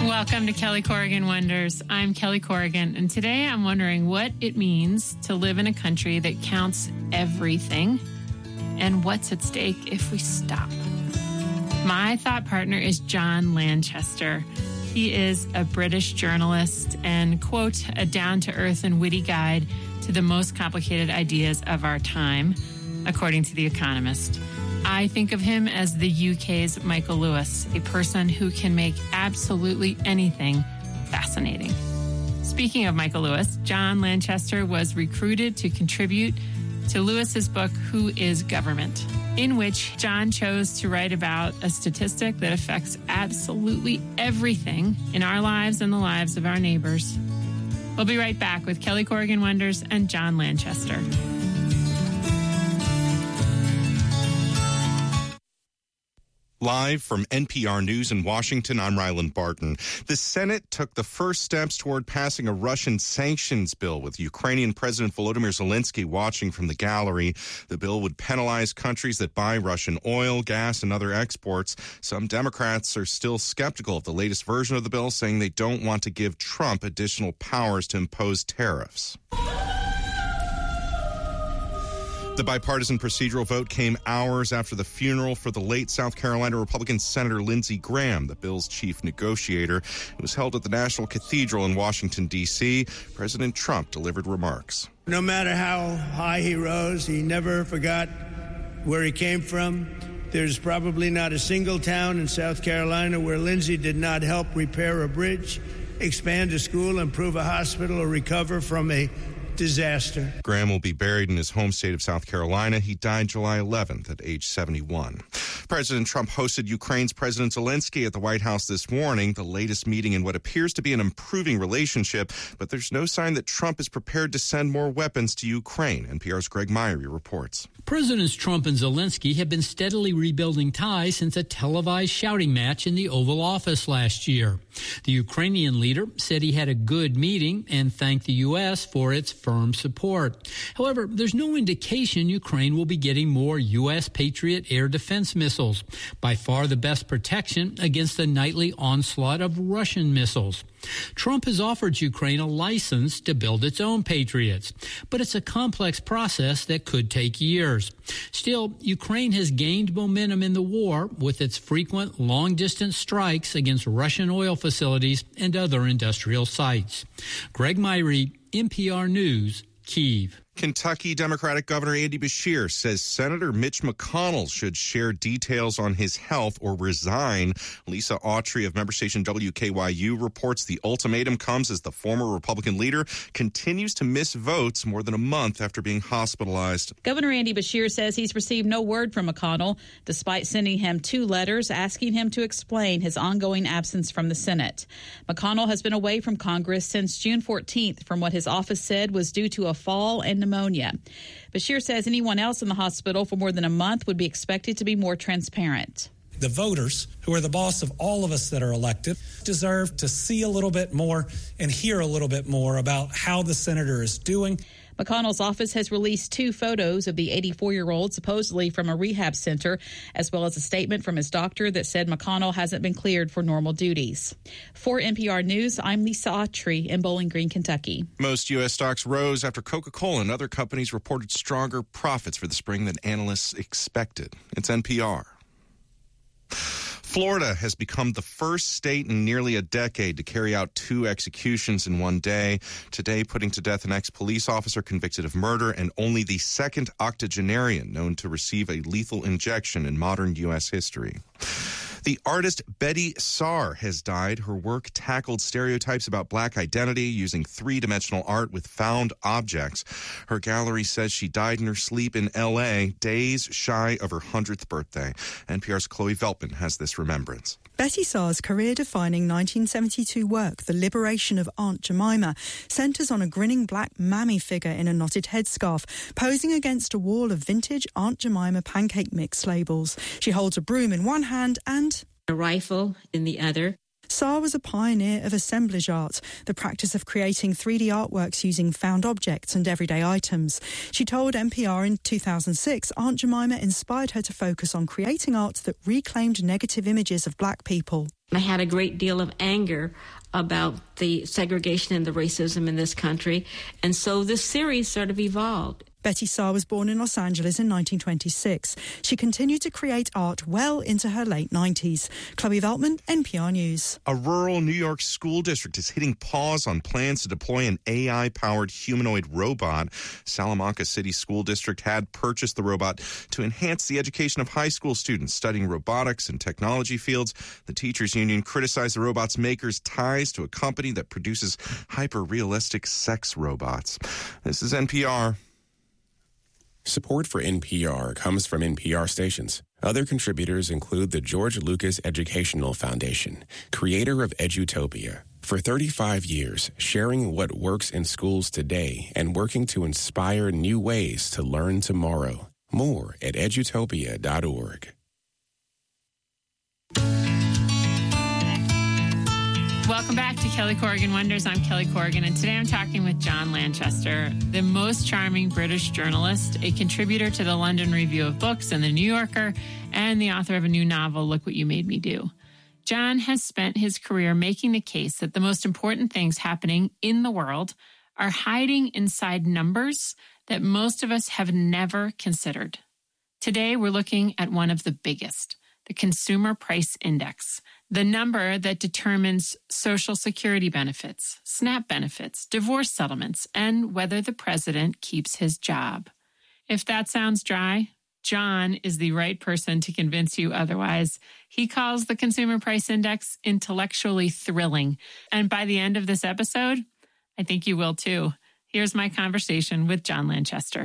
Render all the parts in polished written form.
Welcome to Kelly Corrigan Wonders. I'm Kelly Corrigan, and today I'm wondering what it means to live in a country that counts everything and what's at stake if we stop. My thought partner is John Lanchester. He is a British journalist and, quote, a down-to-earth and witty guide to the most complicated ideas of our time, according to The Economist. I think of him as the UK's Michael Lewis, a person who can make absolutely anything fascinating. Speaking of Michael Lewis, John Lanchester was recruited to contribute to Lewis's book, Who is Government?, in which John chose to write about a statistic that affects absolutely everything in our lives and the lives of our neighbors. We'll be right back with Kelly Corrigan Wonders and John Lanchester. Live from NPR News in Washington, I'm Ryland Barton. The Senate took the first steps toward passing a Russian sanctions bill, with Ukrainian President Volodymyr Zelensky watching from the gallery. The bill would penalize countries that buy Russian oil, gas, and other exports. Some Democrats are still skeptical of the latest version of the bill, saying they don't want to give Trump additional powers to impose tariffs. The bipartisan procedural vote came hours after the funeral for the late South Carolina Republican Senator Lindsey Graham, the bill's chief negotiator. It was held at the National Cathedral in Washington, D.C. President Trump delivered remarks. No matter how high he rose, he never forgot where he came from. There's probably not a single town in South Carolina where Lindsey did not help repair a bridge, expand a school, improve a hospital, or recover from a disaster. Graham will be buried in his home state of South Carolina. He died July 11th at age 71. President Trump hosted Ukraine's President Zelensky at the White House this morning, the latest meeting in what appears to be an improving relationship, but there's no sign that Trump is prepared to send more weapons to Ukraine. NPR's Greg Myrie reports. Presidents Trump and Zelensky have been steadily rebuilding ties since a televised shouting match in the Oval Office last year. The Ukrainian leader said he had a good meeting and thanked the U.S. for its firm support. However, there's no indication Ukraine will be getting more U.S. Patriot air defense missiles, by far the best protection against the nightly onslaught of Russian missiles. Trump has offered Ukraine a license to build its own Patriots, but it's a complex process that could take years. Still, Ukraine has gained momentum in the war with its frequent long-distance strikes against Russian oil facilities and other industrial sites. Greg Myrie, NPR News, Kyiv. Kentucky Democratic Governor Andy Beshear says Senator Mitch McConnell should share details on his health or resign. Lisa Autry of member station WKYU reports the ultimatum comes as the former Republican leader continues to miss votes more than a month after being hospitalized. Governor Andy Beshear says he's received no word from McConnell, despite sending him 2 letters asking him to explain his ongoing absence from the Senate. McConnell has been away from Congress since June 14th from what his office said was due to a fall and pneumonia. Beshear says anyone else in the hospital for more than a month would be expected to be more transparent. The voters, who are the boss of all of us that are elected, deserve to see a little bit more and hear a little bit more about how the senator is doing. McConnell's office has released 2 photos of the 84-year-old supposedly from a rehab center, as well as a statement from his doctor that said McConnell hasn't been cleared for normal duties. For NPR News, I'm Lisa Autry in Bowling Green, Kentucky. Most U.S. stocks rose after Coca-Cola and other companies reported stronger profits for the spring than analysts expected. It's NPR. Florida has become the first state in nearly a decade to carry out 2 executions in one day. Today, putting to death an ex-police officer convicted of murder and only the second octogenarian known to receive a lethal injection in modern U.S. history. The artist Betty Saar has died. Her work tackled stereotypes about black identity using 3-dimensional art with found objects. Her gallery says she died in her sleep in L.A., days shy of her 100th birthday. NPR's Chloe Veltman has this remembrance. Betty Saar's career-defining 1972 work, The Liberation of Aunt Jemima, centres on a grinning black mammy figure in a knotted headscarf, posing against a wall of vintage Aunt Jemima pancake mix labels. She holds a broom in one hand and a rifle in the other. Saar was a pioneer of assemblage art, the practice of creating 3D artworks using found objects and everyday items. She told NPR in 2006 Aunt Jemima inspired her to focus on creating art that reclaimed negative images of black people. I had a great deal of anger about the segregation and the racism in this country. And so this series sort of evolved. Betty Saar was born in Los Angeles in 1926. She continued to create art well into her late 90s. Chloe Veltman, NPR News. A rural New York school district is hitting pause on plans to deploy an AI-powered humanoid robot. Salamanca City School District had purchased the robot to enhance the education of high school students studying robotics and technology fields. The teachers union criticized the robot's maker's ties to a company that produces hyper-realistic sex robots. This is NPR. Support for NPR comes from NPR stations. Other contributors include the George Lucas Educational Foundation, creator of Edutopia. For 35 years, sharing what works in schools today and working to inspire new ways to learn tomorrow. More at edutopia.org. Welcome back to Kelly Corrigan Wonders. I'm Kelly Corrigan, and today I'm talking with John Lanchester, the most charming British journalist, a contributor to the London Review of Books and the New Yorker, and the author of a new novel, Look What You Made Me Do. John has spent his career making the case that the most important things happening in the world are hiding inside numbers that most of us have never considered. Today, we're looking at one of the biggest, the Consumer Price Index, the number that determines Social Security benefits, SNAP benefits, divorce settlements, and whether the president keeps his job. If that sounds dry, John is the right person to convince you otherwise. He calls the Consumer Price Index intellectually thrilling. And by the end of this episode, I think you will too. Here's my conversation with John Lanchester.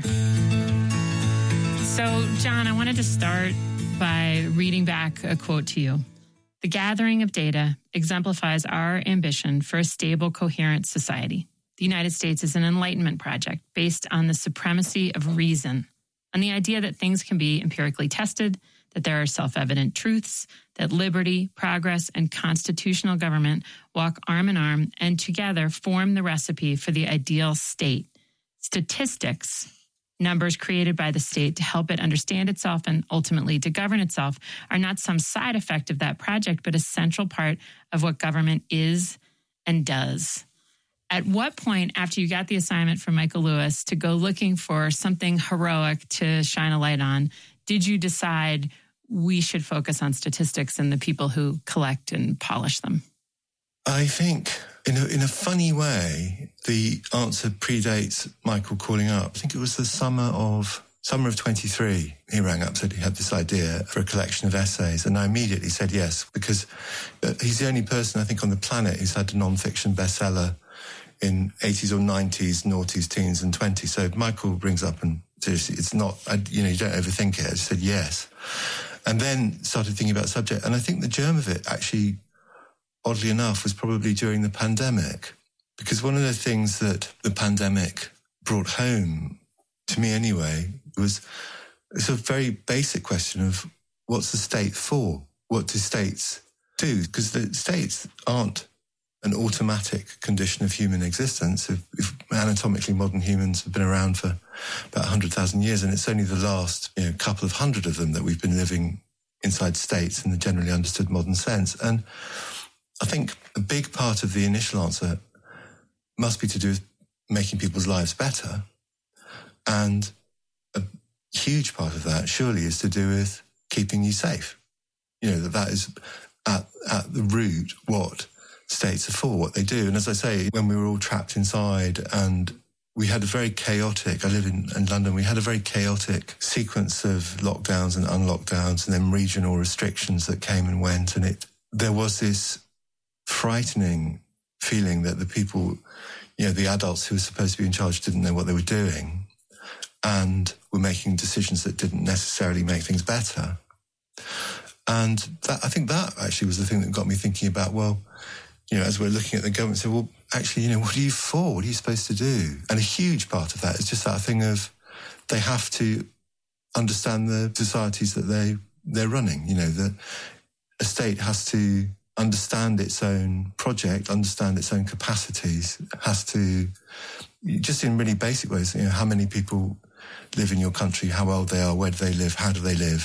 So, John, I wanted to start by reading back a quote to you. The gathering of data exemplifies our ambition for a stable, coherent society. The United States is an enlightenment project based on the supremacy of reason, on the idea that things can be empirically tested, that there are self-evident truths, that liberty, progress, and constitutional government walk arm in arm and together form the recipe for the ideal state. Statistics, numbers created by the state to help it understand itself and ultimately to govern itself, are not some side effect of that project, but a central part of what government is and does. At what point, after you got the assignment from Michael Lewis to go looking for something heroic to shine a light on, did you decide we should focus on statistics and the people who collect and polish them? I think, in a funny way, the answer predates Michael calling up. I think it was the summer of 23. He rang up, said he had this idea for a collection of essays, and I immediately said yes, because he's the only person, I think, on the planet who's had a non-fiction bestseller in 80s or 90s, noughties, teens and 20s. So Michael brings up and seriously, it's not, you don't overthink it. I just said yes. And then started thinking about the subject. And I think the germ of it actually, oddly enough, was probably during the pandemic. Because one of the things that the pandemic brought home, to me anyway, was it's a very basic question of what's the state for? What do states do? Because the states aren't an automatic condition of human existence. If anatomically modern humans have been around for about 100,000 years, and it's only the last couple of hundred of them that we've been living inside states in the generally understood modern sense. And I think a big part of the initial answer must be to do with making people's lives better. And a huge part of that surely is to do with keeping you safe. That is at the root what states are for, what they do. And as I say, when we were all trapped inside and we had a very chaotic, I live in London, we had a very chaotic sequence of lockdowns and unlockdowns and then regional restrictions that came and went. And there was this frightening feeling that the people, the adults who were supposed to be in charge didn't know what they were doing and were making decisions that didn't necessarily make things better. And I think that actually was the thing that got me thinking about, well, as we're looking at the government, say, well, actually, what are you for? What are you supposed to do? And a huge part of that is just that thing of they have to understand the societies that they're running. That a state has to understand its own project, understand its own capacities, has to, just in really basic ways, how many people live in your country, how old they are, where do they live, how do they live,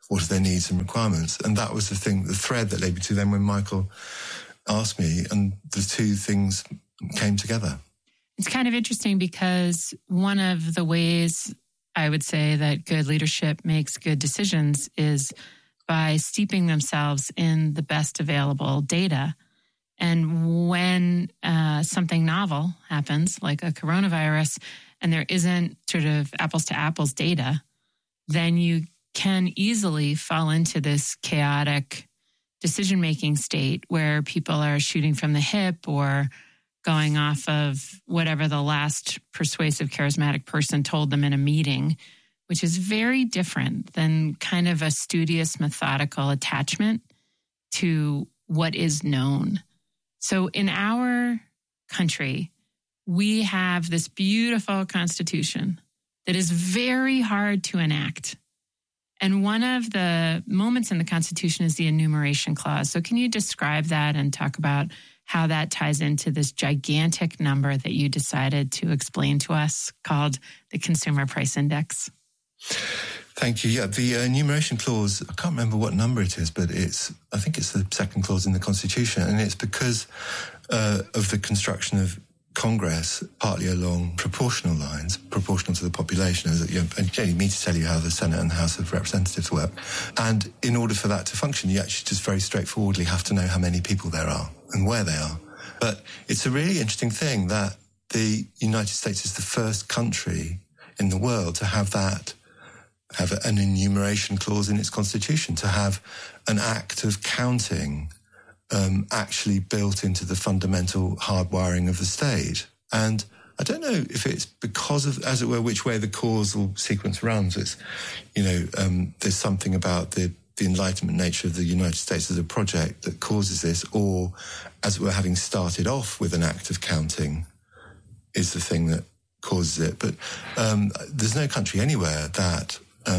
what are their needs and requirements? And that was the thread that led me to then when Michael asked me, and the two things came together. It's kind of interesting because one of the ways I would say that good leadership makes good decisions is by steeping themselves in the best available data. And when something novel happens, like a coronavirus, and there isn't sort of apples to apples data, then you can easily fall into this chaotic decision-making state where people are shooting from the hip or going off of whatever the last persuasive, charismatic person told them in a meeting, which is very different than kind of a studious, methodical attachment to what is known. So in our country, we have this beautiful constitution that is very hard to enact. And one of the moments in the Constitution is the enumeration clause. So can you describe that and talk about how that ties into this gigantic number that you decided to explain to us called the Consumer Price Index? Thank you. Yeah, the enumeration clause, I can't remember what number it is, but I think it's the second clause in the Constitution. And it's because of the construction of Congress, partly along proportional lines, proportional to the population. And you don't need to tell you how the Senate and the House of Representatives work. And in order for that to function, you actually just very straightforwardly have to know how many people there are and where they are. But it's a really interesting thing that the United States is the first country in the world to have an enumeration clause in its constitution, to have an act of counting actually built into the fundamental hardwiring of the state. And I don't know if it's because of, as it were, which way the causal sequence runs. It's, there's something about the Enlightenment nature of the United States as a project that causes this, or as it were, having started off with an act of counting is the thing that causes it. But there's no country anywhere that,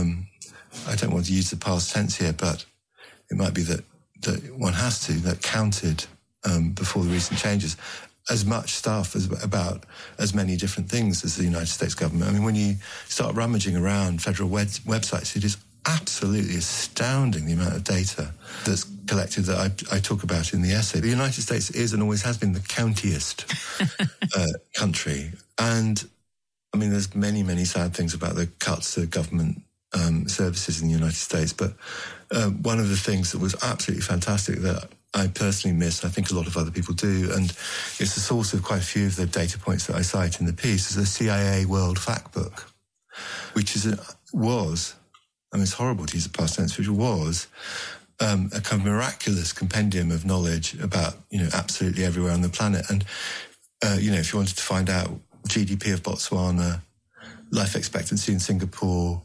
I don't want to use the past tense here, but it might be that one has to, that counted before the recent changes as much stuff about as many different things as the United States government. I mean, when you start rummaging around federal websites, it is absolutely astounding the amount of data that's collected that I talk about in the essay. The United States is and always has been the countiest country. And I mean, there's many, many sad things about the cuts to government services in the United States. But one of the things that was absolutely fantastic that I personally miss, I think a lot of other people do, and it's the source of quite a few of the data points that I cite in the piece, is the CIA World Factbook, which was, I mean, it's horrible to use the past tense, which was a kind of miraculous compendium of knowledge about, absolutely everywhere on the planet. And, if you wanted to find out GDP of Botswana, life expectancy in Singapore,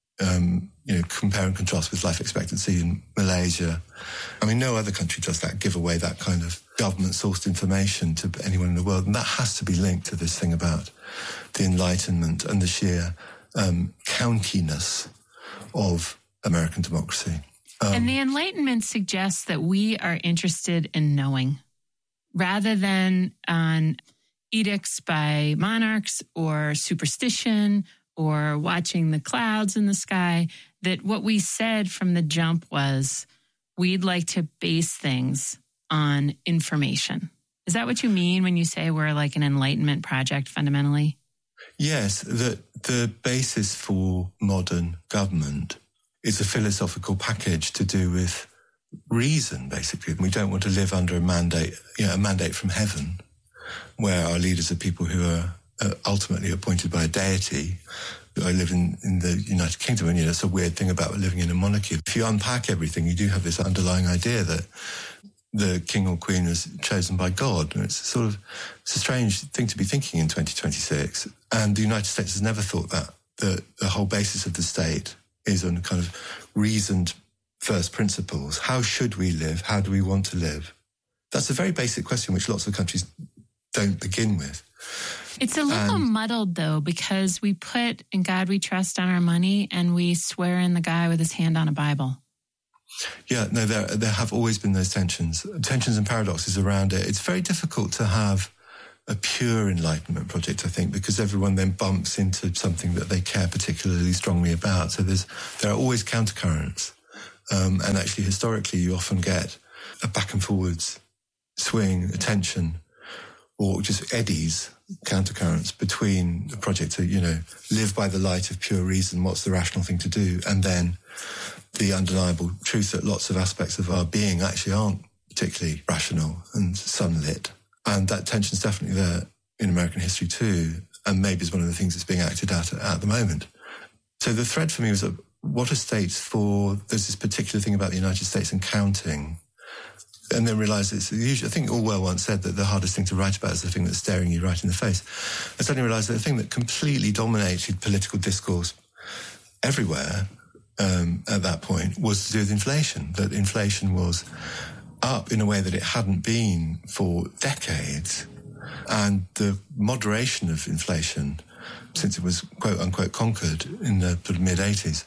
compare and contrast with life expectancy in Malaysia. I mean, no other country does that, give away that kind of government-sourced information to anyone in the world. And that has to be linked to this thing about the Enlightenment and the sheer countiness of American democracy. And the Enlightenment suggests that we are interested in knowing rather than on edicts by monarchs or superstition or watching the clouds in the sky, that what we said from the jump was we'd like to base things on information. Is that what you mean when you say we're like an Enlightenment project fundamentally? Yes, the basis for modern government is a philosophical package to do with reason, basically. We don't want to live under a mandate from heaven, where our leaders are people who are ultimately appointed by a deity. I live in the United Kingdom, and that's a weird thing about living in a monarchy. If you unpack everything, you do have this underlying idea that the king or queen was chosen by God. And it's a strange thing to be thinking in 2026. And the United States has never thought that the whole basis of the state is on kind of reasoned first principles. How should we live? How do we want to live? That's a very basic question which lots of countries don't begin with. It's a little muddled, though, because we put "in God we trust" on our money and we swear in the guy with his hand on a Bible. Yeah, no, there have always been those tensions and paradoxes around it. It's very difficult to have a pure Enlightenment project, I think, because everyone then bumps into something that they care particularly strongly about. So there are always countercurrents. And actually, historically, you often get a back and forwards swing, a tension, or just eddies, countercurrents between the project to, live by the light of pure reason, what's the rational thing to do, and then the undeniable truth that lots of aspects of our being actually aren't particularly rational and sunlit. And that tension's definitely there in American history too, and maybe is one of the things that's being acted out at the moment. So the thread for me was that what are states for? There's this particular thing about the United States and counting, and then realised it's usually, I think Orwell once said that the hardest thing to write about is the thing that's staring you right in the face. I suddenly realised that the thing that completely dominated political discourse everywhere at that point was to do with inflation, that inflation was up in a way that it hadn't been for decades, and the moderation of inflation since it was quote-unquote conquered in the sort of mid-'80s.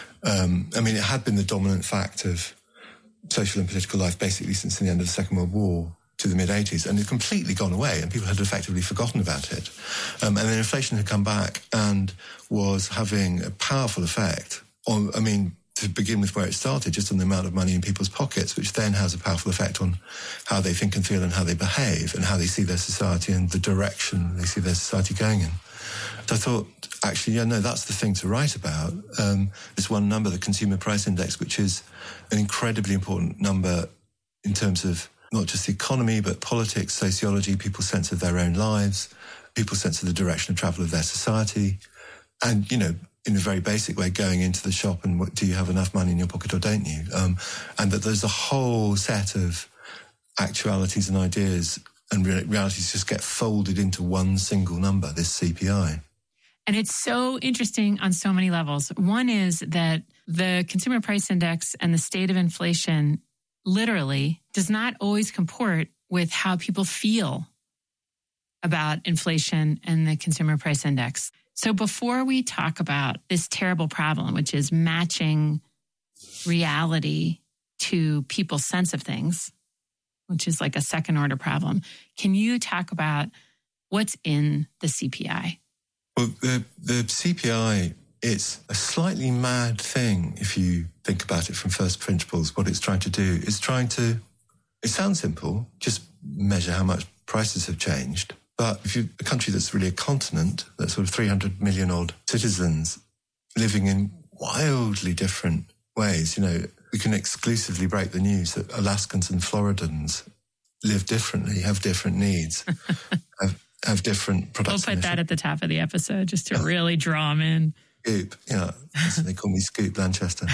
It had been the dominant fact of social and political life basically since the end of the Second World War to the mid-'80s, and it had completely gone away, and people had effectively forgotten about it. And then inflation had come back and was having a powerful effect on, to begin with where it started, just on the amount of money in people's pockets, which then has a powerful effect on how they think and feel and how they behave and how they see their society and the direction they see their society going in. So I thought, actually, that's the thing to write about. This one number, the Consumer Price Index, which is an incredibly important number in terms of not just the economy, but politics, sociology, people's sense of their own lives, people's sense of the direction of travel of their society. And, in a very basic way, going into the shop and do you have enough money in your pocket or don't you? And that there's a whole set of actualities and ideas and realities just get folded into one single number, this CPI. And it's so interesting on so many levels. One is that the Consumer Price Index and the state of inflation literally does not always comport with how people feel about inflation and the Consumer Price Index. So before we talk about this terrible problem, which is matching reality to people's sense of things, which is like a second order problem, can you talk about what's in the CPI? Well, the CPI, it's a slightly mad thing if you think about it from first principles. What it's trying to do is it sounds simple, just measure how much prices have changed. But if you're a country that's really a continent, that's sort of 300 million odd citizens living in wildly different ways, we can exclusively break the news that Alaskans and Floridans live differently, have different needs, have different products. We'll put that at the top of the episode just to really draw them in. Scoop, they call me Scoop Blanchester.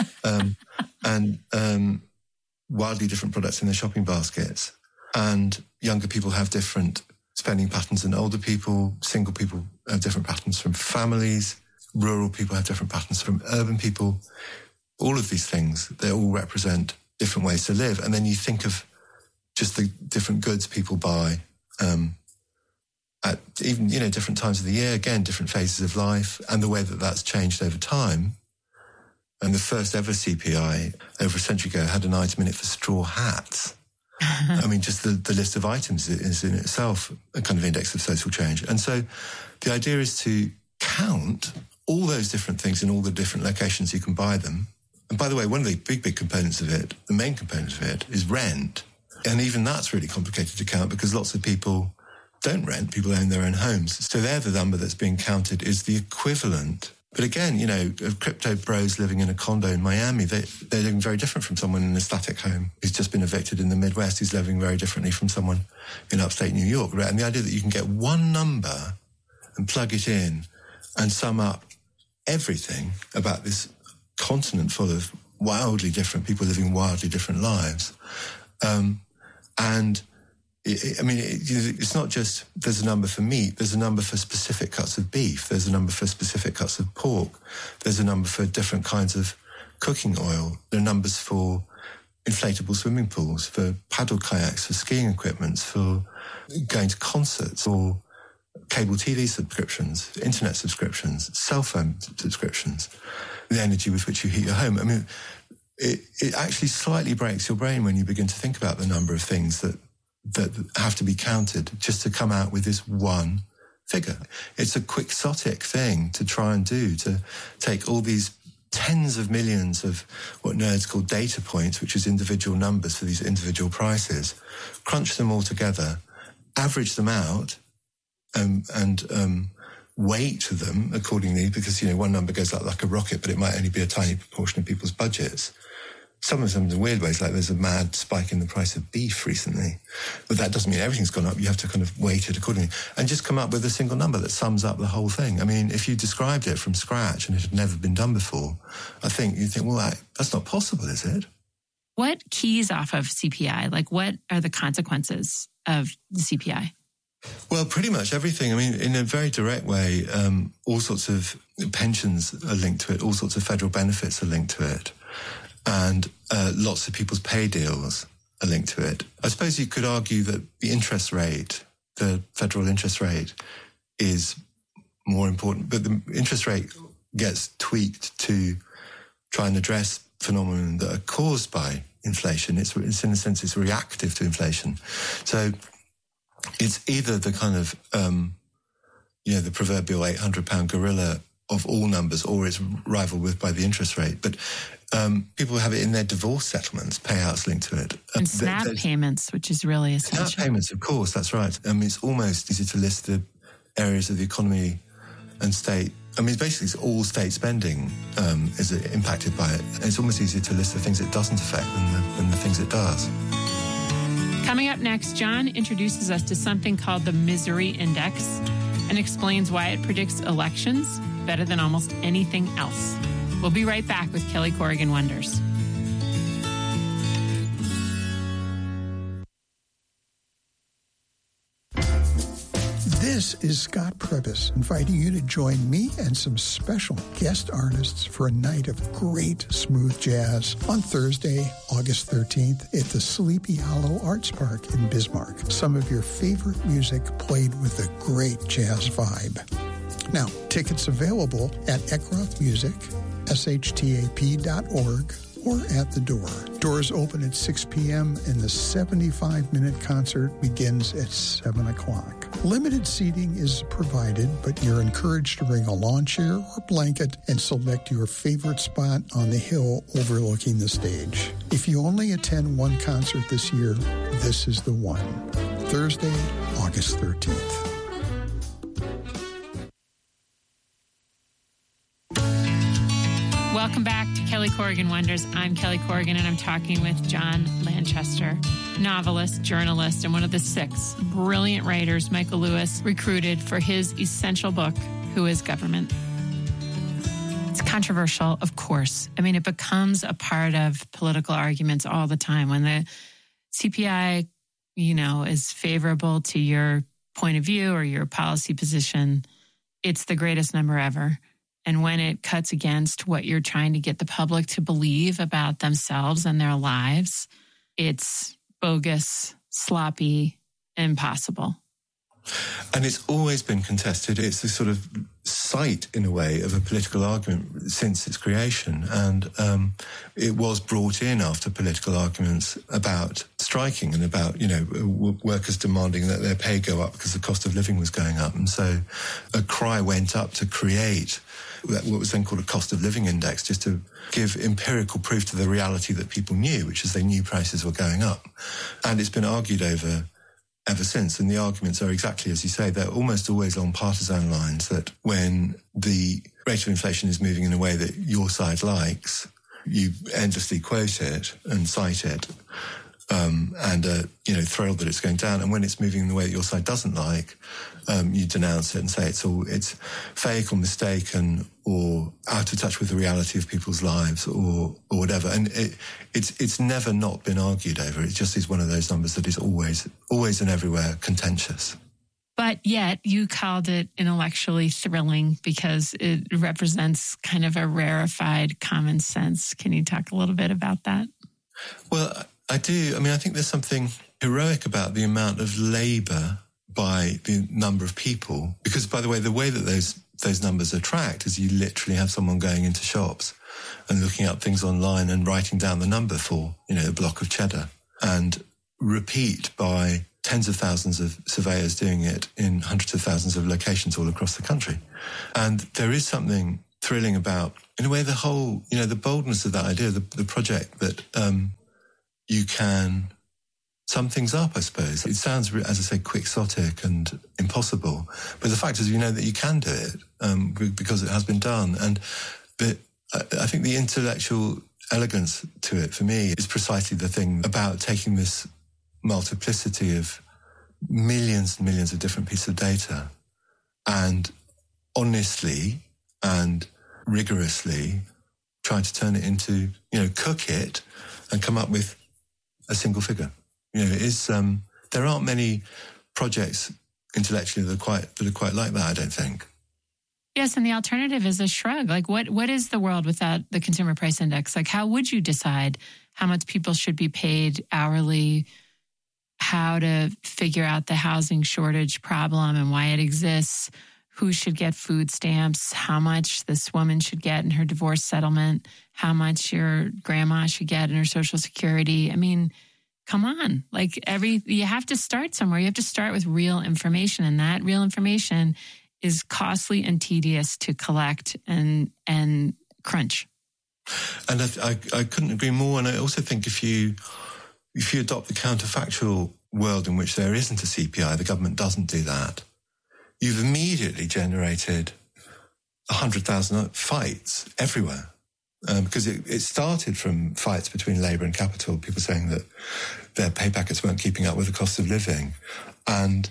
And wildly different products in their shopping baskets. And younger people have different spending patterns than older people. Single people have different patterns from families. Rural people have different patterns from urban people. All of these things, they all represent different ways to live. And then you think of just the different goods people buy at even, different times of the year, again, different phases of life, and the way that that's changed over time. And the first ever CPI over a century ago had an item in it for straw hats. Just the list of items is in itself a kind of index of social change. And so the idea is to count all those different things in all the different locations you can buy them. And by the way, one of the big components of it, the main component of it, is rent. And even that's really complicated to count because lots of people don't rent, people own their own homes. So they're the number that's being counted is the equivalent. But again, of crypto bros living in a condo in Miami, they're living very different from someone in a static home who's just been evicted in the Midwest, who's living very differently from someone in upstate New York. Right? And the idea that you can get one number and plug it in and sum up everything about this continent full of wildly different people living wildly different lives. It's not just there's a number for meat, there's a number for specific cuts of beef, there's a number for specific cuts of pork, there's a number for different kinds of cooking oil, there are numbers for inflatable swimming pools, for paddle kayaks, for skiing equipments, for going to concerts, or cable TV subscriptions, internet subscriptions, cell phone subscriptions, the energy with which you heat your home. It actually slightly breaks your brain when you begin to think about the number of things that have to be counted just to come out with this one figure. It's a quixotic thing to try and do, to take all these tens of millions of what nerds call data points, which is individual numbers for these individual prices, crunch them all together, average them out, and weight them accordingly, because, one number goes up like a rocket, but it might only be a tiny proportion of people's budgets. Some of them in weird ways, like there's a mad spike in the price of beef recently. But that doesn't mean everything's gone up. You have to kind of weight it accordingly and just come up with a single number that sums up the whole thing. I mean, if you described it from scratch and it had never been done before, I think you'd think, well, that's not possible, is it? What keys off of CPI? Like, what are the consequences of the CPI? Well, pretty much everything. I mean, in a very direct way, all sorts of pensions are linked to it. All sorts of federal benefits are linked to it. And lots of people's pay deals are linked to it. I suppose you could argue that the interest rate, the federal interest rate, is more important. But the interest rate gets tweaked to try and address phenomena that are caused by inflation. It's in a sense, it's reactive to inflation. So it's either the kind of, the proverbial £800 gorilla of all numbers, or it's rivaled with by the interest rate. But people have it in their divorce settlements, payouts linked to it. And SNAP payments, which is really essential. SNAP payments, of course, that's right. It's almost easy to list the areas of the economy and state. Basically, it's all state spending is impacted by it. It's almost easier to list the things it doesn't affect than the things it does. Coming up next, John introduces us to something called the Misery Index and explains why it predicts elections better than almost anything else. We'll be right back with Kelly Corrigan Wonders. This is Scott Prebis inviting you to join me and some special guest artists for a night of great smooth jazz on Thursday, August 13th at the Sleepy Hollow Arts Park in Bismarck. Some of your favorite music played with a great jazz vibe. Now, tickets available at Eckroth Music, shtap.org, or at the door. Doors open at 6 p.m. and the 75-minute concert begins at 7 o'clock. Limited seating is provided, but you're encouraged to bring a lawn chair or blanket and select your favorite spot on the hill overlooking the stage. If you only attend one concert this year, this is the one. Thursday, August 13th. Welcome back to Kelly Corrigan Wonders. I'm Kelly Corrigan, and I'm talking with John Lanchester, novelist, journalist, and one of the 6 brilliant writers Michael Lewis recruited for his essential book, Who is Government? It's controversial, of course. It becomes a part of political arguments all the time. When the CPI, is favorable to your point of view or your policy position, it's the greatest number ever. And when it cuts against what you're trying to get the public to believe about themselves and their lives, it's bogus, sloppy, impossible. And it's always been contested. It's the sort of site, in a way, of a political argument since its creation. And it was brought in after political arguments about striking and about, workers demanding that their pay go up because the cost of living was going up. And so a cry went up to create what was then called a cost of living index, just to give empirical proof to the reality that people knew, which is they knew prices were going up. And it's been argued over ever since. And the arguments are exactly as you say. They're almost always on partisan lines, that when the rate of inflation is moving in a way that your side likes, you endlessly quote it and cite it, and thrilled that it's going down. And when it's moving in the way that your side doesn't like, you denounce it and say it's fake or mistaken or out of touch with the reality of people's lives or whatever. And it's never not been argued over. It just is one of those numbers that is always and everywhere contentious. But yet you called it intellectually thrilling because it represents kind of a rarefied common sense. Can you talk a little bit about that? Well, I do. I think there's something heroic about the amount of labour by the number of people. Because, by the way that those numbers are tracked is you literally have someone going into shops and looking up things online and writing down the number for, a block of cheddar, and repeat by tens of thousands of surveyors doing it in hundreds of thousands of locations all across the country. And there is something thrilling about, in a way, the whole, the boldness of that idea, the project that you can sum things up, I suppose. It sounds, as I say, quixotic and impossible, but the fact is, that you can do it because it has been done. And I think the intellectual elegance to it, for me, is precisely the thing about taking this multiplicity of millions and millions of different pieces of data and honestly and rigorously trying to turn it into, cook it and come up with a single figure. There aren't many projects intellectually that are quite like that, I don't think. Yes, and the alternative is a shrug. Like, what is the world without the consumer price index? Like, how would you decide how much people should be paid hourly, how to figure out the housing shortage problem and why it exists, who should get food stamps, how much this woman should get in her divorce settlement, how much your grandma should get in her Social Security? I mean, come on. Like, you have to start somewhere. You have to start with real information, and that real information is costly and tedious to collect and crunch. And I couldn't agree more. And I also think if you adopt the counterfactual world in which there isn't a CPI, the government doesn't do that, you've immediately generated 100,000 fights everywhere. Because it started from fights between Labour and Capital, people saying that their pay packets weren't keeping up with the cost of living. And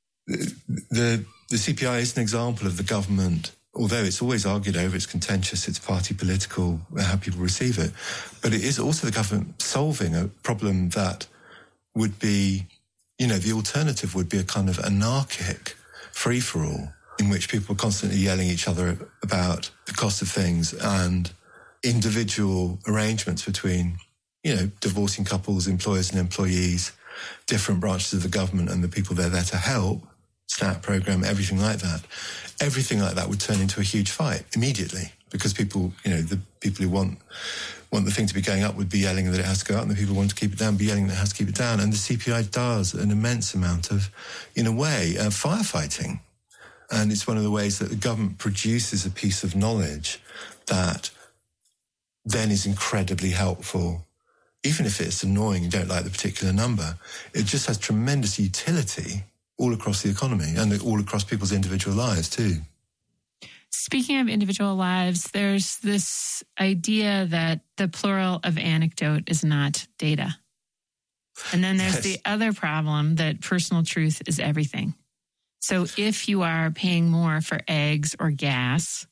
the CPI is an example of the government, although it's always argued over, it's contentious, it's party political, how people receive it, but it is also the government solving a problem that would be, the alternative would be a kind of anarchic free-for-all in which people are constantly yelling at each other about the cost of things and individual arrangements between, divorcing couples, employers and employees, different branches of the government and the people they're there to help, SNAP program, everything like that. Everything like that would turn into a huge fight immediately because people, the people who want the thing to be going up would be yelling that it has to go up, and the people who want to keep it down be yelling that it has to keep it down. And the CPI does an immense amount of, in a way, firefighting. And it's one of the ways that the government produces a piece of knowledge that then is incredibly helpful. Even if it's annoying, you don't like the particular number, it just has tremendous utility all across the economy and all across people's individual lives too. Speaking of individual lives, there's this idea that the plural of anecdote is not data. And then there's the other problem that personal truth is everything. So if you are paying more for eggs or gas,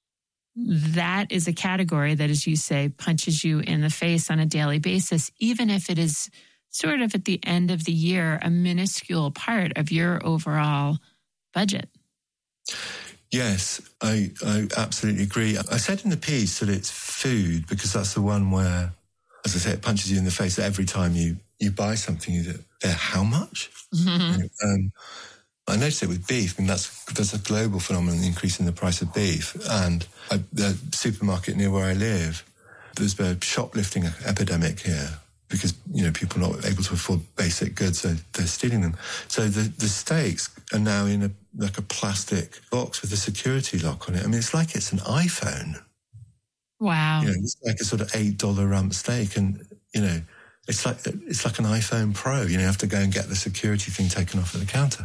that is a category that, as you say, punches you in the face on a daily basis, even if it is sort of at the end of the year, a minuscule part of your overall budget. Yes, I absolutely agree. I said in the piece that it's food because that's the one where, as I say, it punches you in the face every time you buy something. You go, how much? Mm-hmm. I noticed it with beef. I mean, there's a global phenomenon, the increase in the price of beef. And the supermarket near where I live, there's a shoplifting epidemic here because, people are not able to afford basic goods, so they're stealing them. So the steaks are now in a plastic box with a security lock on it. I mean, it's like it's an iPhone. Wow. It's like a sort of $8 rump steak, and, it's like an iPhone Pro. You have to go and get the security thing taken off at the counter.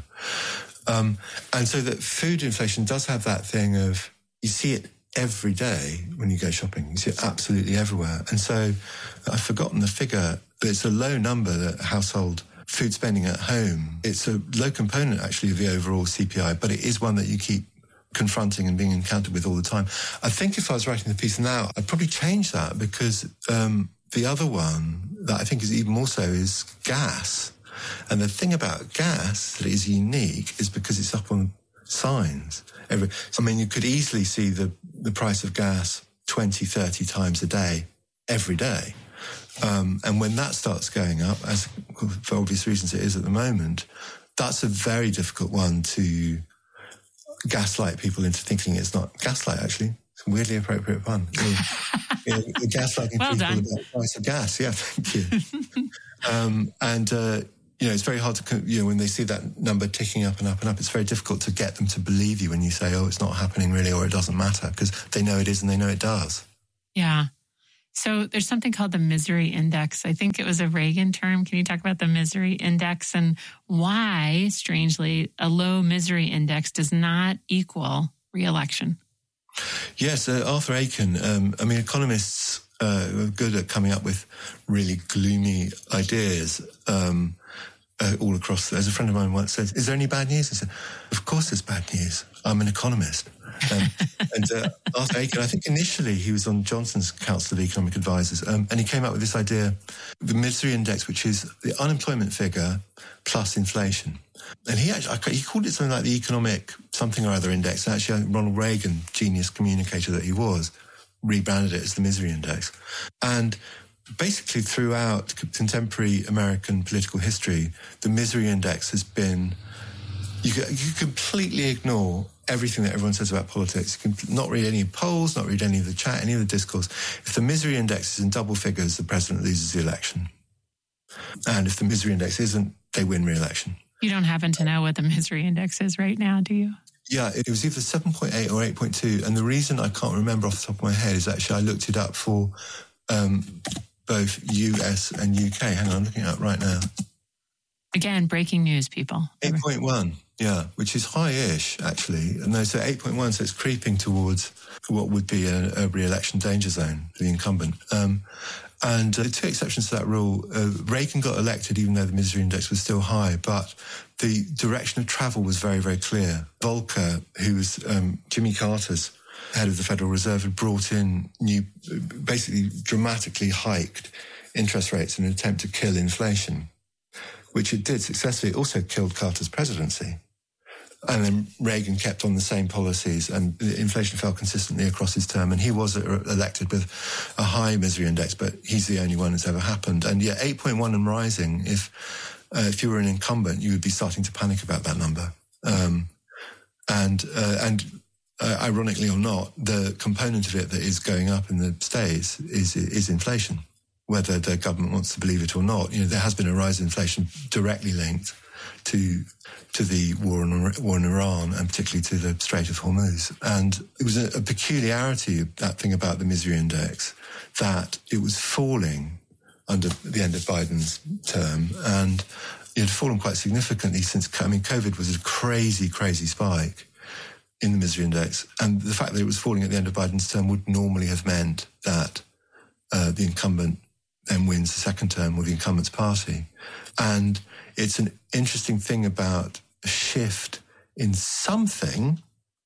And so that food inflation does have that thing of, you see it every day when you go shopping. You see it absolutely everywhere. And so I've forgotten the figure, but it's a low number that household food spending at home. It's a low component actually of the overall CPI, but it is one that you keep confronting and being encountered with all the time. I think if I was writing the piece now, I'd probably change that because the other one that I think is even more so is gas. And the thing about gas that is unique is because it's up on signs. You could easily see the price of gas 20, 30 times a day, every day. And when that starts going up, as for obvious reasons it is at the moment, that's a very difficult one to gaslight people into thinking it's not. Gaslight, actually. It's a weirdly appropriate pun. Gaslighting people about the price of gas. Yeah, thank you. it's very hard to, when they see that number ticking up and up and up, it's very difficult to get them to believe you when you say, oh, it's not happening really, or it doesn't matter, because they know it is and they know it does. Yeah. So there's something called the misery index. I think it was a Reagan term. Can you talk about the misery index and why, strangely, a low misery index does not equal re-election? Yes, Arthur Aiken. Economists are good at coming up with really gloomy ideas all across. As a friend of mine once said, is there any bad news? I said, of course there's bad news. I'm an economist. Arthur Aiken, I think initially he was on Johnson's Council of Economic Advisors, and he came up with this idea, the misery index, which is the unemployment figure plus inflation. And he called it something like the economic something or other index. And actually, Ronald Reagan, genius communicator that he was, rebranded it as the misery index. And basically throughout contemporary American political history, the misery index has been, you completely ignore everything that everyone says about politics. You can not read any polls, not read any of the chat, any of the discourse. If the misery index is in double figures, the president loses the election. And if the misery index isn't, they win re-election. You don't happen to know what the misery index is right now, do you? Yeah, it was either 7.8 or 8.2. And the reason I can't remember off the top of my head is actually I looked it up for both US and UK. Hang on, I'm looking it up right now. Again, breaking news, people. 8.1, yeah, which is high-ish, actually. And so 8.1, so it's creeping towards what would be a re-election danger zone for the incumbent. And the two exceptions to that rule, Reagan got elected even though the misery index was still high, but the direction of travel was very, very clear. Volcker, who was Jimmy Carter's head of the Federal Reserve, had brought in basically dramatically hiked interest rates in an attempt to kill inflation, which it did successfully. It also killed Carter's presidency. And then Reagan kept on the same policies and inflation fell consistently across his term. And he was elected with a high misery index, but he's the only one that's ever happened. And yet 8.1 and rising, if you were an incumbent, you would be starting to panic about that number. Ironically or not, the component of it that is going up in the States is inflation, whether the government wants to believe it or not. There has been a rise in inflation directly linked to the war in Iran and particularly to the Strait of Hormuz. And it was a peculiarity of that thing about the misery index that it was falling under the end of Biden's term, and it had fallen quite significantly since, COVID was a crazy, crazy spike in the misery index. And the fact that it was falling at the end of Biden's term would normally have meant that the incumbent then wins the second term, or the incumbent's party. And it's an interesting thing about a shift in something.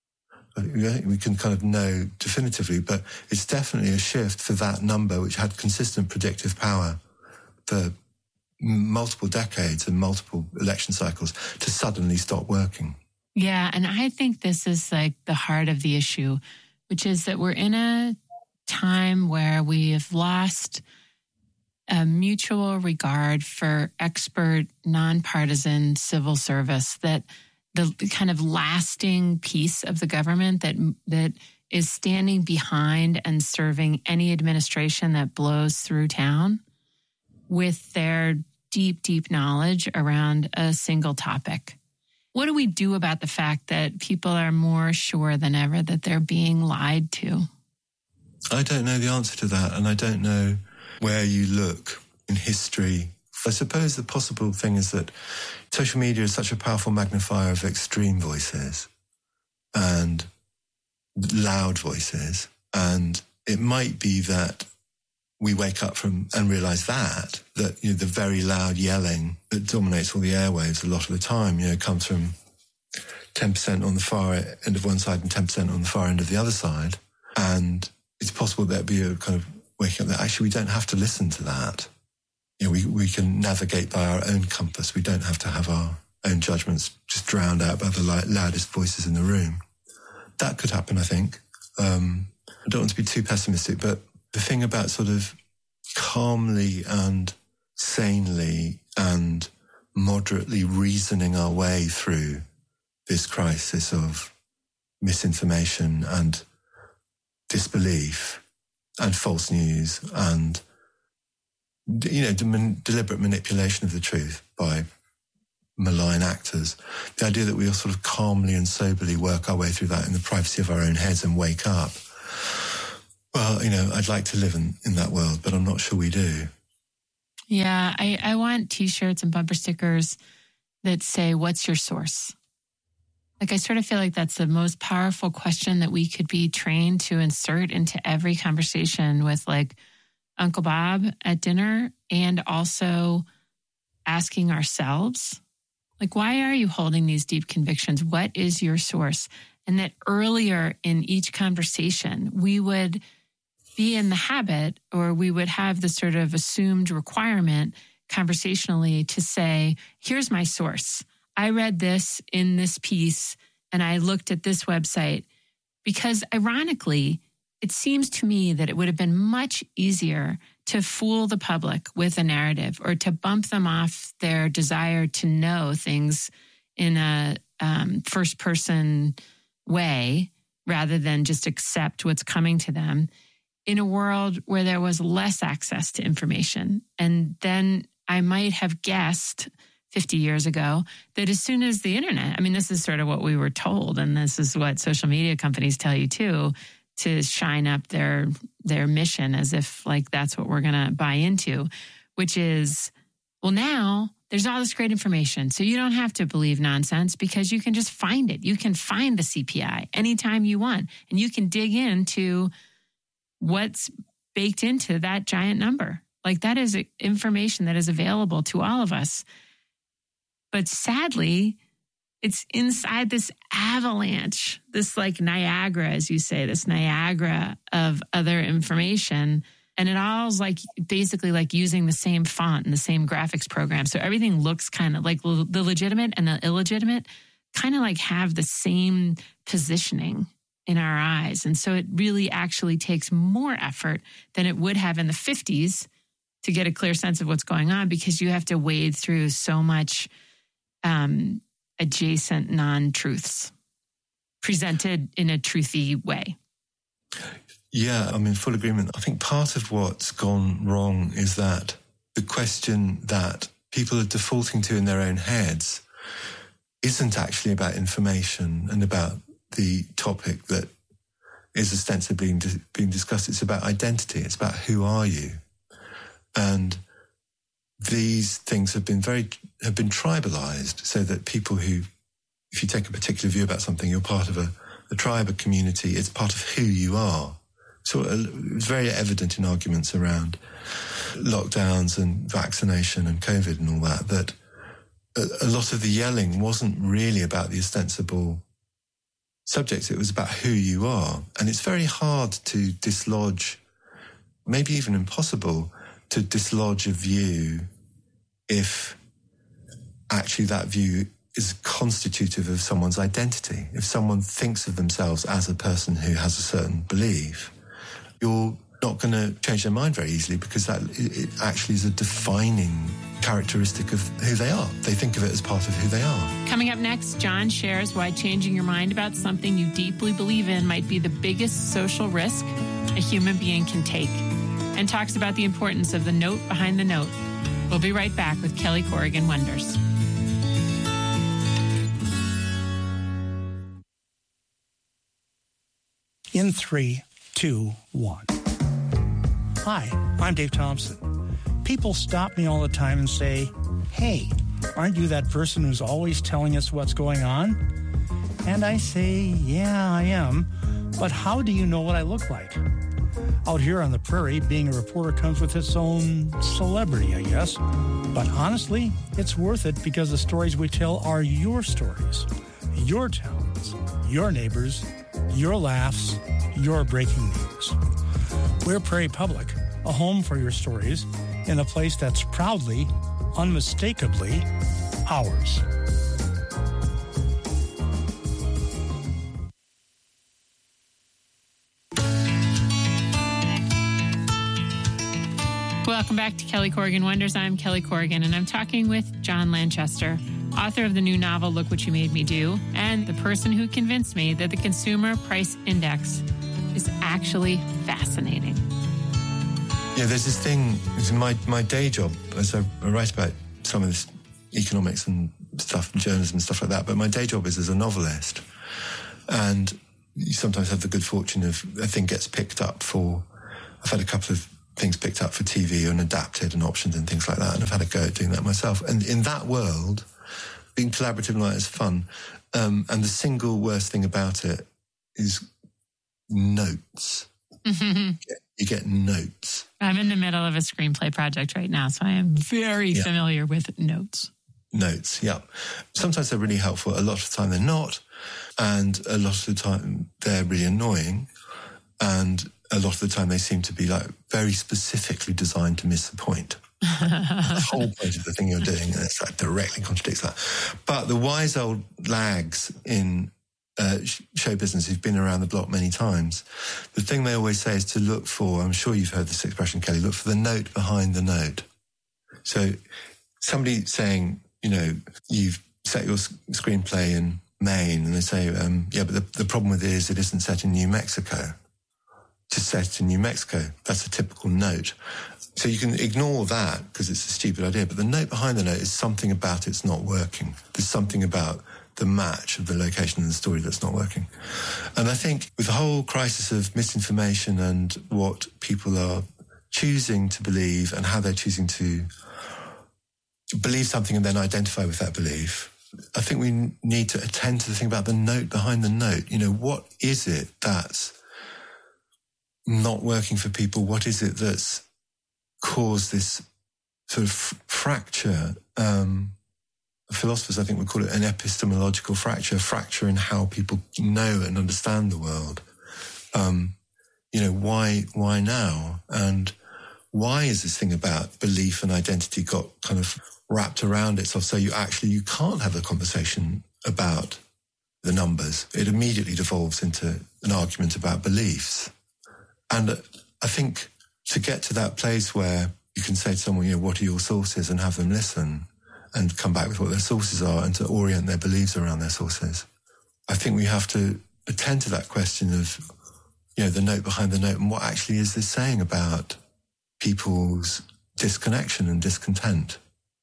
We can kind of know definitively, but it's definitely a shift for that number, which had consistent predictive power for multiple decades and multiple election cycles, to suddenly stop working. Yeah, and I think this is like the heart of the issue, which is that we're in a time where we have lost a mutual regard for expert, nonpartisan civil service, that the kind of lasting piece of the government that is standing behind and serving any administration that blows through town with their deep, deep knowledge around a single topic. What do we do about the fact that people are more sure than ever that they're being lied to? I don't know the answer to that, and I don't know where you look in history. I suppose the possible thing is that social media is such a powerful magnifier of extreme voices and loud voices. And it might be that we wake up from and realise that the very loud yelling that dominates all the airwaves a lot of the time, comes from 10% on the far end of one side and 10% on the far end of the other side. And it's possible there'd be a kind of waking up that actually we don't have to listen to that. We can navigate by our own compass. We don't have to have our own judgments just drowned out by the loudest voices in the room. That could happen, I think. I don't want to be too pessimistic, but the thing about sort of calmly and sanely and moderately reasoning our way through this crisis of misinformation and disbelief and false news and deliberate manipulation of the truth by malign actors. The idea that we all sort of calmly and soberly work our way through that in the privacy of our own heads and wake up. Well, I'd like to live in that world, but I'm not sure we do. Yeah, I want T-shirts and bumper stickers that say, what's your source? Like, I sort of feel like that's the most powerful question that we could be trained to insert into every conversation with, like, Uncle Bob at dinner, and also asking ourselves, like, why are you holding these deep convictions? What is your source? And that earlier in each conversation, we would be in the habit, or we would have the sort of assumed requirement conversationally to say, here's my source. I read this in this piece and I looked at this website, because ironically, it seems to me that it would have been much easier to fool the public with a narrative, or to bump them off their desire to know things in a first-person way, rather than just accept what's coming to them, in a world where there was less access to information. And then I might have guessed 50 years ago that as soon as the internet, I mean, this is sort of what we were told, and this is what social media companies tell you too, to shine up their mission as if like that's what we're going to buy into, which is, well, now there's all this great information. So you don't have to believe nonsense, because you can just find it. You can find the CPI anytime you want, and you can dig into what's baked into that giant number. Like, that is information that is available to all of us. But sadly, it's inside this avalanche, this like Niagara, as you say, this Niagara of other information. And it all's like basically like using the same font and the same graphics program. So everything looks kind of like the legitimate and the illegitimate kind of like have the same positioning in our eyes. And so it really actually takes more effort than it would have in the 50s to get a clear sense of what's going on, because you have to wade through so much adjacent non-truths presented in a truthy way. Yeah, I'm in full agreement. I think part of what's gone wrong is that the question that people are defaulting to in their own heads isn't actually about information and about the topic that is ostensibly being discussed. It's about identity. It's about who are you? And these things have been tribalized, so that people who, if you take a particular view about something, you're part of a tribe, a community. It's part of who you are. So it's very evident in arguments around lockdowns and vaccination and COVID and all that a lot of the yelling wasn't really about the ostensible subjects. It was about who you are. And it's very hard to dislodge, maybe even impossible, to dislodge a view if actually that view is constitutive of someone's identity. If someone thinks of themselves as a person who has a certain belief, you're not going to change their mind very easily, because it actually is a defining characteristic of who they are. They think of it as part of who they are. Coming up next, John shares why changing your mind about something you deeply believe in might be the biggest social risk a human being can take, and talks about the importance of the note behind the note. We'll be right back with Kelly Corrigan Wonders. In 3, 2, 1. Hi, I'm Dave Thompson. People stop me all the time and say, hey, aren't you that person who's always telling us what's going on? And I say, yeah, I am. But how do you know what I look like? Out here on the prairie, being a reporter comes with its own celebrity, I guess. But honestly, it's worth it, because the stories we tell are your stories, your towns, your neighbors, your laughs, your breaking news. We're Prairie Public, a home for your stories in a place that's proudly, unmistakably ours. Welcome back to Kelly Corrigan Wonders. I'm Kelly Corrigan, and I'm talking with John Lanchester, author of the new novel, Look What You Made Me Do, and the person who convinced me that the Consumer Price Index is actually fascinating. Yeah, there's this thing, it's my day job, as I write about some of this economics and stuff, journalism and stuff like that. But my day job is as a novelist. And you sometimes have the good fortune of a thing gets picked up for... I've had a couple of things picked up for TV and adapted and optioned and things like that, and I've had a go at doing that myself. And in that world, being collaborative and like is fun. And the single worst thing about it is notes. You get notes. I'm in the middle of a screenplay project right now, so I am very familiar with notes. Notes, yeah. Sometimes they're really helpful. A lot of the time they're not. And a lot of the time they're really annoying. And a lot of the time they seem to be like very specifically designed to miss the point. The whole point of the thing you're doing, and it's like directly contradicts that. But the wise old lags in show business who've been around the block many times, the thing they always say is to look for, I'm sure you've heard this expression, Kelly, look for the note behind the note. So somebody saying, you know, you've set your screenplay in Maine, and they say, yeah, but the problem with it is it isn't set in New Mexico. Just set in New Mexico. That's a typical note. So you can ignore that because it's a stupid idea, but the note behind the note is something about it's not working. There's something about the match of the location and the story that's not working. And I think with the whole crisis of misinformation and what people are choosing to believe and how they're choosing to believe something and then identify with that belief, I think we need to attend to the thing about the note behind the note. You know, what is it that's not working for people? What is it that's caused this sort of fracture? Philosophers, I think, would call it an epistemological fracture in how people know and understand the world. You know, why now? And why is this thing about belief and identity got kind of wrapped around itself so you can't have a conversation about the numbers? It immediately devolves into an argument about beliefs. And I think to get to that place where you can say to someone, you know, what are your sources, and have them listen and come back with what their sources are and to orient their beliefs around their sources, I think we have to attend to that question of, you know, the note behind the note and what actually is this saying about people's disconnection and discontent.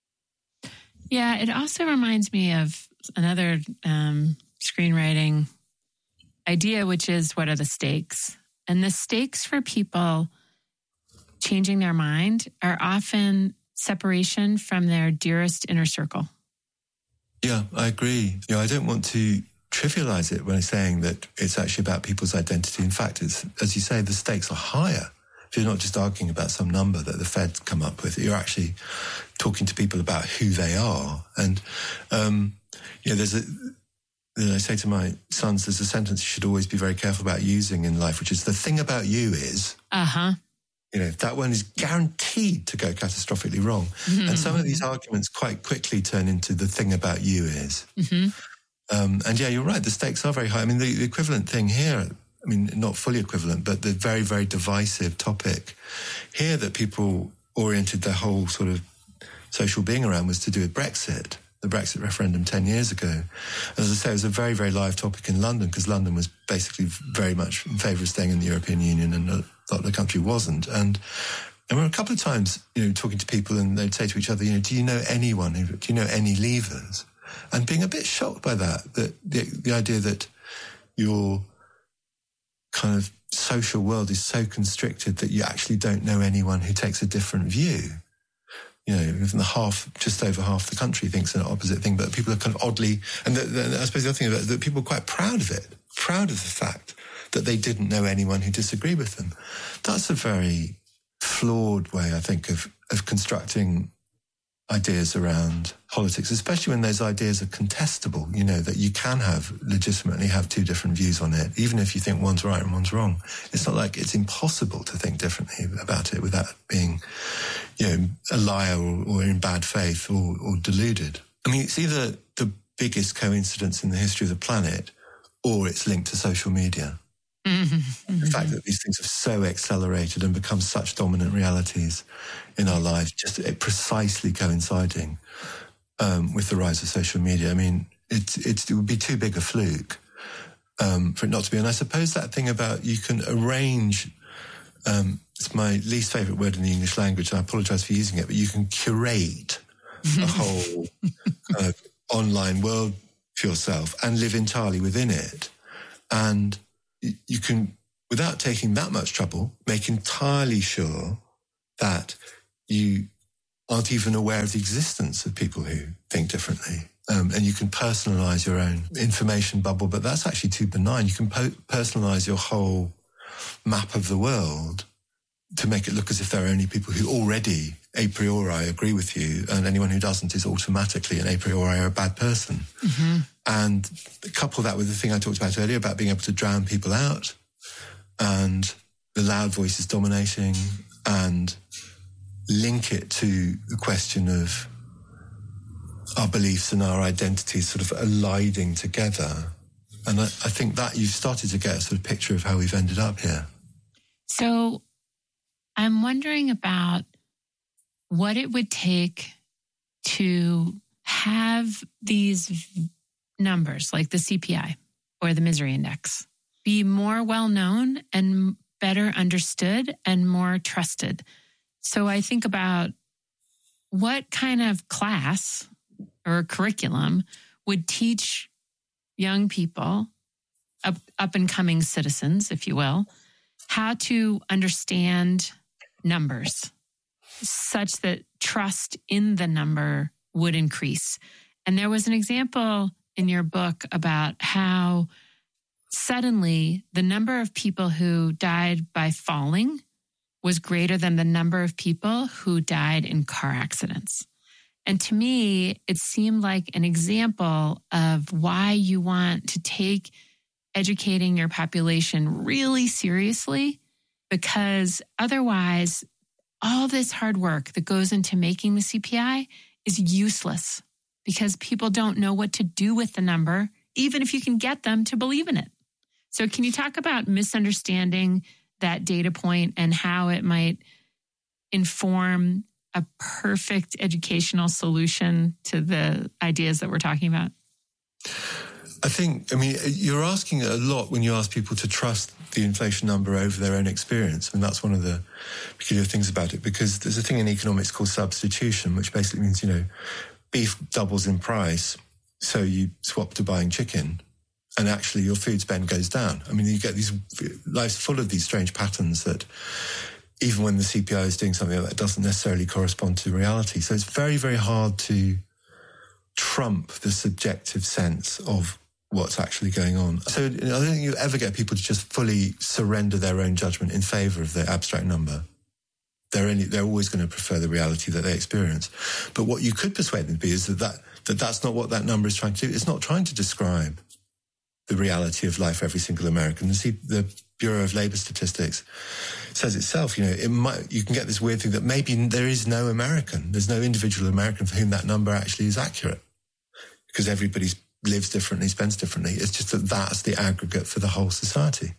Yeah, it also reminds me of another screenwriting idea, which is what are the stakes? And the stakes for people changing their mind are often separation from their dearest inner circle. Yeah, I agree. You know, I don't want to trivialize it when I'm saying that it's actually about people's identity. In fact, it's, as you say, the stakes are higher. If you're not just arguing about some number that the Fed come up with, you're actually talking to people about who they are. And, you know, I say to my sons, there's a sentence you should always be very careful about using in life, which is the thing about you is... You know, that one is guaranteed to go catastrophically wrong. Mm-hmm. And some of these arguments quite quickly turn into the thing about you is. Mm-hmm. And yeah, you're right, the stakes are very high. I mean, the equivalent thing here, I mean, not fully equivalent, but the very, very divisive topic here that people oriented their whole sort of social being around was to do with Brexit, the Brexit referendum 10 years ago. And as I say, it was a very, very live topic in London because London was basically very much in favour of staying in the European Union and a lot of the country wasn't. And we were a couple of times, you know, talking to people and they'd say to each other, you know, do you know anyone, do you know any leavers? And being a bit shocked by that the idea that your kind of social world is so constricted that you actually don't know anyone who takes a different view. You know, even just over half the country thinks an opposite thing, but people are kind of oddly, and I suppose the other thing about that people are quite proud of it, proud of the fact that they didn't know anyone who disagreed with them. That's a very flawed way, I think, of constructing ideas around politics, especially when those ideas are contestable, you know, that you can legitimately have two different views on it, even if you think one's right and one's wrong. It's not like it's impossible to think differently about it without being, you know, a liar or in bad faith or deluded. I mean, it's either the biggest coincidence in the history of the planet or it's linked to social media. Mm-hmm. The fact that these things have so accelerated and become such dominant realities in our lives, just precisely coinciding with the rise of social media. I mean, it would be too big a fluke for it not to be. And I suppose that thing about you can arrange, it's my least favourite word in the English language, and I apologise for using it, but you can curate a whole online world for yourself and live entirely within it. And you can, without taking that much trouble, make entirely sure that you aren't even aware of the existence of people who think differently. And you can personalize your own information bubble, but that's actually too benign. You can personalize your whole map of the world to make it look as if there are only people who already a priori agree with you, and anyone who doesn't is automatically an a priori a bad person. Mm-hmm. And couple that with the thing I talked about earlier about being able to drown people out and the loud voices dominating, and link it to the question of our beliefs and our identities sort of colliding together. And I think that you've started to get a sort of picture of how we've ended up here. So I'm wondering about what it would take to have these numbers like the CPI or the misery index be more well-known and better understood and more trusted. So I think about what kind of class or curriculum would teach young people, up and coming citizens, if you will, how to understand numbers such that trust in the number would increase. And there was an example in your book about how suddenly the number of people who died by falling was greater than the number of people who died in car accidents. And to me, it seemed like an example of why you want to take educating your population really seriously, because otherwise, all this hard work that goes into making the CPI is useless because people don't know what to do with the number, even if you can get them to believe in it. So can you talk about misunderstanding that data point and how it might inform a perfect educational solution to the ideas that we're talking about? You're asking a lot when you ask people to trust the inflation number over their own experience. And that's one of the peculiar things about it, because there's a thing in economics called substitution, which basically means, beef doubles in price, so you swap to buying chicken, and actually your food spend goes down. You get these lives full of these strange patterns that even when the CPI is doing something that doesn't necessarily correspond to reality. So it's very, very hard to trump the subjective sense of what's actually going on. So I don't think you ever get people to just fully surrender their own judgment in favour of the abstract number. They're always going to prefer the reality that they experience. But what you could persuade them to be is that's not what that number is trying to do. It's not trying to describe the reality of life for every single American. The Bureau of Labour Statistics says itself, you can get this weird thing that maybe there is no American. There's no individual American for whom that number actually is accurate, because everybody lives differently, spends differently. It's just that that's the aggregate for the whole society.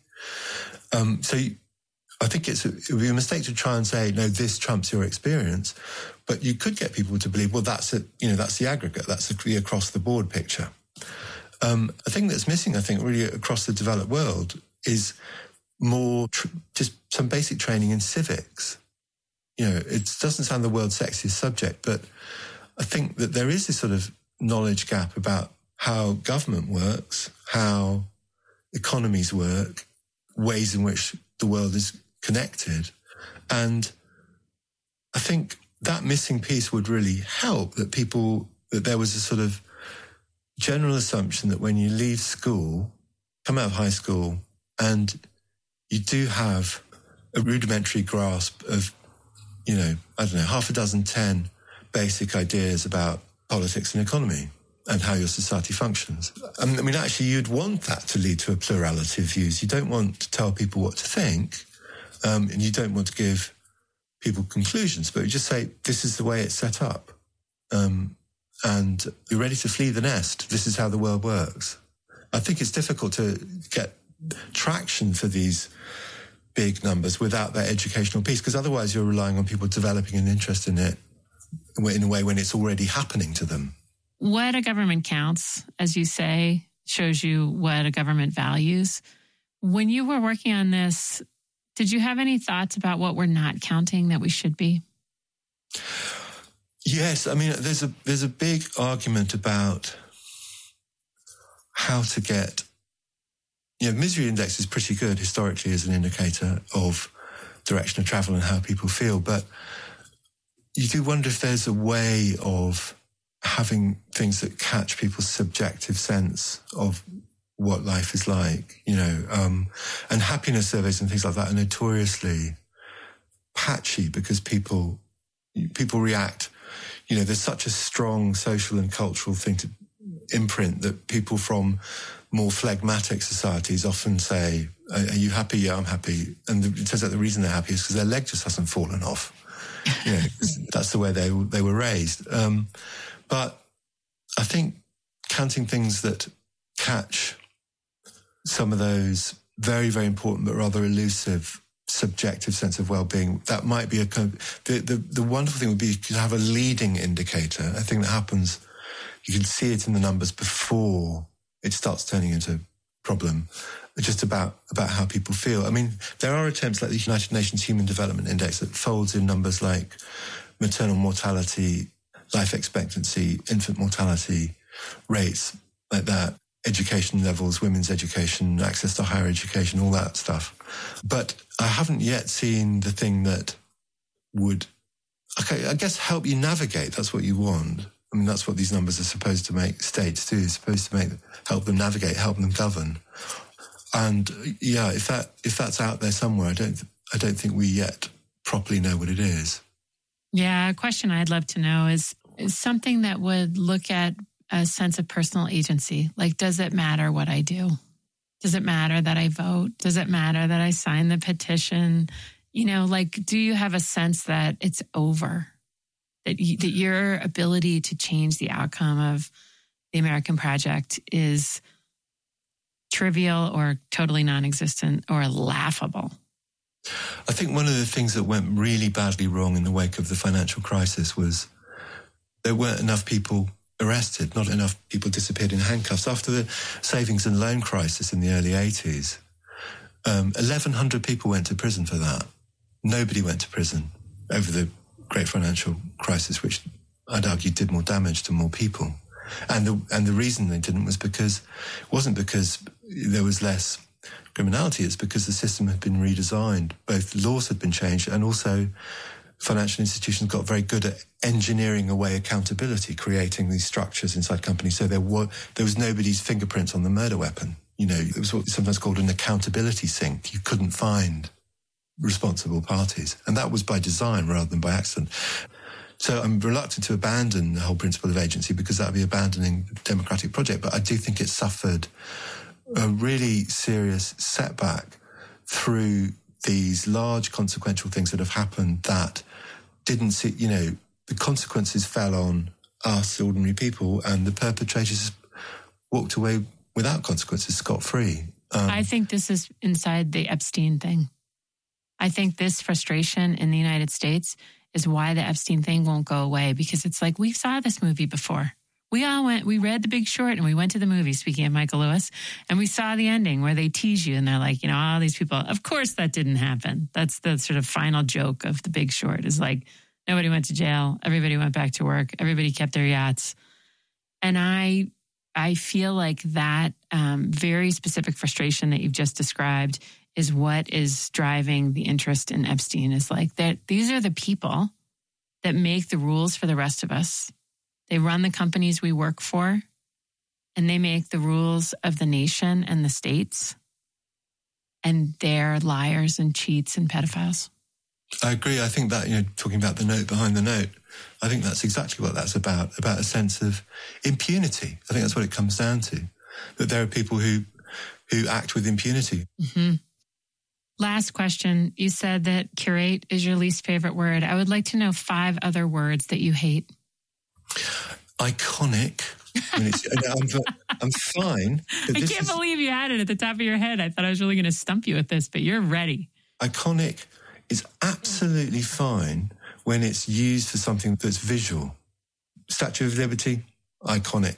I think it would be a mistake to try and say, no, this trumps your experience. But you could get people to believe, well, that's the aggregate. That's the across the board picture. A thing that's missing, I think, really across the developed world is more just some basic training in civics. It doesn't sound the world's sexiest subject, but I think that there is this sort of knowledge gap about how government works, how economies work, ways in which the world is connected. And I think that missing piece would really help, that there was a sort of general assumption that when you leave school, come out of high school, and you do have a rudimentary grasp of, half a dozen, 10 basic ideas about politics and economy and how your society functions. Actually, you'd want that to lead to a plurality of views. You don't want to tell people what to think, and you don't want to give people conclusions, but you just say, this is the way it's set up. And you're ready to flee the nest. This is how the world works. I think it's difficult to get traction for these big numbers without that educational piece, because otherwise you're relying on people developing an interest in it in a way when it's already happening to them. What a government counts, as you say, shows you what a government values. When you were working on this, did you have any thoughts about what we're not counting that we should be? Yes, I mean, there's a big argument about how to get... misery index is pretty good historically as an indicator of direction of travel and how people feel, but you do wonder if there's a way of having things that catch people's subjective sense of what life is like, and happiness surveys and things like that are notoriously patchy because people react. There's such a strong social and cultural thing to imprint that people from more phlegmatic societies often say, are you happy? Yeah, I'm happy. And it turns out the reason they're happy is because their leg just hasn't fallen off. That's the way they were raised. But I think counting things that catch some of those very, very important but rather elusive subjective sense of well-being, that might be a kind of... The wonderful thing would be to have a leading indicator. I think that happens... You can see it in the numbers before it starts turning into a problem, just about how people feel. I mean, there are attempts like the United Nations Human Development Index that folds in numbers like maternal mortality, life expectancy, infant mortality rates, like that, education levels, women's education, access to higher education, all that stuff. But I haven't yet seen the thing that would, I guess, help you navigate. That's what you want. I mean, that's what these numbers are supposed to make states do. It's supposed to help them navigate, help them govern. And if that's out there somewhere, I don't think we yet properly know what it is. Yeah, a question I'd love to know is something that would look at a sense of personal agency. Like, does it matter what I do? Does it matter that I vote? Does it matter that I sign the petition? Do you have a sense that it's over? That your ability to change the outcome of the American project is trivial or totally non-existent or laughable? I think one of the things that went really badly wrong in the wake of the financial crisis was there weren't enough people arrested, not enough people disappeared in handcuffs. After the savings and loan crisis in the early 80s, 1,100 people went to prison for that. Nobody went to prison over the great financial crisis, which I'd argue did more damage to more people. And the reason they didn't wasn't because there was less criminality, it's because the system had been redesigned. Both laws had been changed and also financial institutions got very good at engineering away accountability, creating these structures inside companies. So there was nobody's fingerprints on the murder weapon. It was what's sometimes called an accountability sink. You couldn't find responsible parties. And that was by design rather than by accident. So I'm reluctant to abandon the whole principle of agency because that would be abandoning the democratic project. But I do think it suffered a really serious setback through these large consequential things that have happened that didn't see, the consequences fell on us, ordinary people, and the perpetrators walked away without consequences, scot-free. I think this is inside the Epstein thing. I think this frustration in the United States is why the Epstein thing won't go away, because it's like, we saw this movie before. We read The Big Short and we went to the movie, speaking of Michael Lewis, and we saw the ending where they tease you and they're like, all these people, of course that didn't happen. That's the sort of final joke of The Big Short is like, nobody went to jail. Everybody went back to work. Everybody kept their yachts. And I feel like that very specific frustration that you've just described is what is driving the interest in Epstein, is like that these are the people that make the rules for the rest of us. They run the companies we work for, and they make the rules of the nation and the states. And they're liars and cheats and pedophiles. I agree. I think that, talking about the note behind the note, I think that's exactly what that's about a sense of impunity. I think that's what it comes down to, that there are people who act with impunity. Mm-hmm. Last question. You said that curate is your least favorite word. I would like to know 5 other words that you hate. Iconic. I'm fine. I can't believe you had it at the top of your head. I thought I was really going to stump you with this, but you're ready. Iconic is absolutely fine when it's used for something that's visual. Statue of Liberty, iconic.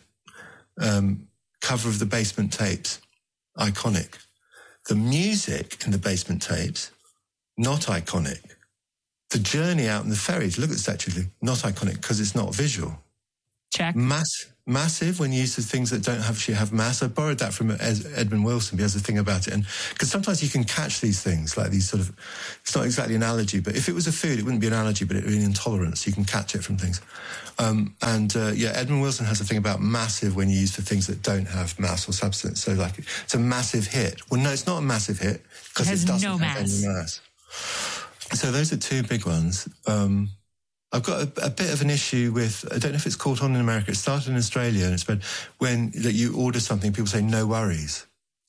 Cover of the Basement Tapes, iconic. The music in the Basement Tapes, not iconic. The journey out in the ferry to look at the Statue of Liberty, not iconic because it's not visual. Check. Massive when you use the things that don't actually have mass. I borrowed that from Edmund Wilson. He has a thing about it. And because sometimes you can catch these things, like these sort of, it's not exactly an analogy, but if it was a food, it wouldn't be an allergy, but it would be an intolerance. You can catch it from things. Edmund Wilson has a thing about massive when you use for things that don't have mass or substance. So like, it's a massive hit. Well, no, it's not a massive hit because it doesn't have any mass. So those are two big ones. I've got a bit of an issue with, I don't know if it's caught on in America. It started in Australia and it's been when that you order something, people say, no worries.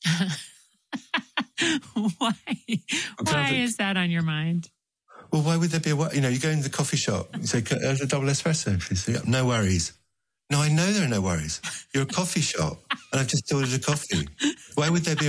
Why? Why is that on your mind? Well, why would there be you go into the coffee shop, you say, a double espresso, please. Yeah, no worries. No, I know there are no worries. You're a coffee shop and I've just ordered a coffee. Why would there be